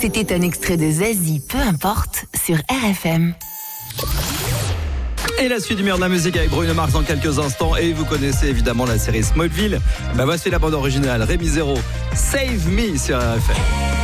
C'était un extrait de Zazie, peu importe, sur RFM. Et la suite du meilleur de la musique avec Bruno Mars dans quelques instants. Et vous connaissez évidemment la série Smallville. Voici la bande originale, Rémi Zéro, Save Me sur RFM.